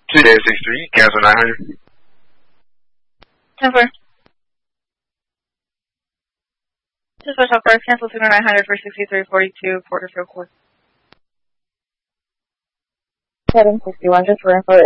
2863, cancel 900. 10-4. Just special first, cancel sooner 900 for 6342, Porterfield Court. 761, just for info.